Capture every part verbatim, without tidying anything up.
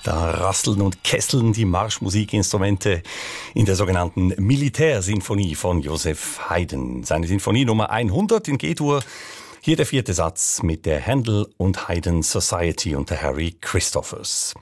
Da rasseln und kesseln die Marschmusikinstrumente in der sogenannten Militärsinfonie von Joseph Haydn. Seine Sinfonie Nummer hundert in G-Dur. Hier der vierte Satz mit der Handel und Haydn Society unter Harry Christophers.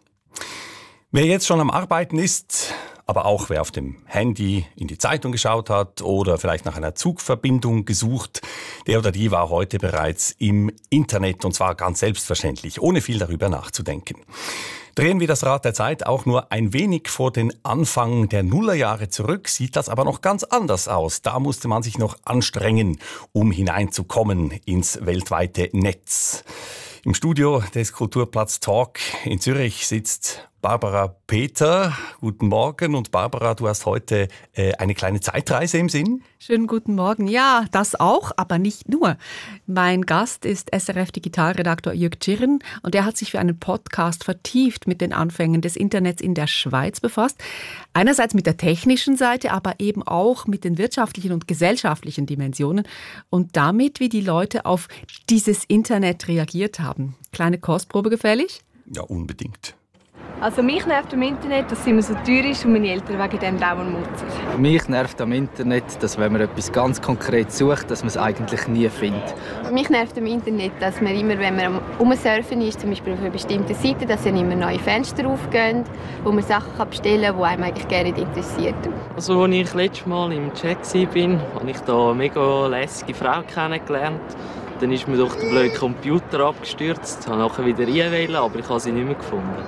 Wer jetzt schon am Arbeiten ist, aber auch wer auf dem Handy in die Zeitung geschaut hat oder vielleicht nach einer Zugverbindung gesucht, der oder die war heute bereits im Internet und zwar ganz selbstverständlich, ohne viel darüber nachzudenken. Drehen wir das Rad der Zeit auch nur ein wenig vor den Anfang der Nullerjahre zurück, sieht das aber noch ganz anders aus. Da musste man sich noch anstrengen, um hineinzukommen ins weltweite Netz. Im Studio des Kulturplatz Talk in Zürich sitzt Barbara Peter. Guten Morgen. Und Barbara, du hast heute äh, eine kleine Zeitreise im Sinn? Schönen guten Morgen. Ja, das auch, aber nicht nur. Mein Gast ist S R F-Digitalredaktor Jürg Tschirren und er hat sich für einen Podcast vertieft mit den Anfängen des Internets in der Schweiz befasst. Einerseits mit der technischen Seite, aber eben auch mit den wirtschaftlichen und gesellschaftlichen Dimensionen und damit, wie die Leute auf dieses Internet reagiert haben. Kleine Kostprobe gefällig? Ja, unbedingt. Also mich nervt am Internet, dass es immer so teuer ist und meine Eltern wegen dem dauernd mutzig. Mich nervt am Internet, dass wenn man etwas ganz konkret sucht, dass man es eigentlich nie findet. Mich nervt am Internet, dass man immer, wenn man am Umsurfen ist, zum Beispiel auf einer bestimmten Seite, dass dann immer neue Fenster aufgehen, wo man Sachen bestellen kann, die einem eigentlich gerne interessiert. Also als ich letztes Mal im Chat war, habe ich da eine mega lässige Frau kennengelernt. Dann ist mir durch den blöden Computer abgestürzt. Ich wollte nachher wieder reinwählen, aber ich habe sie nicht mehr gefunden.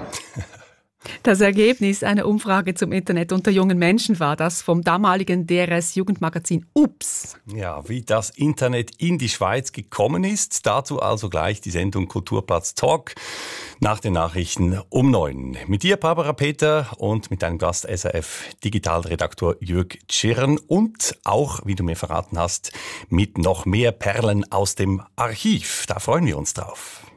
Das Ergebnis einer Umfrage zum Internet unter jungen Menschen war das vom damaligen D R S-Jugendmagazin Ups. Ja, wie das Internet in die Schweiz gekommen ist, dazu also gleich die Sendung Kulturplatz Talk nach den Nachrichten um neun. Mit dir, Barbara Peter, und mit deinem Gast S R F-Digitalredaktor Jürg Tschirren und auch, wie du mir verraten hast, mit noch mehr Perlen aus dem Archiv. Da freuen wir uns drauf.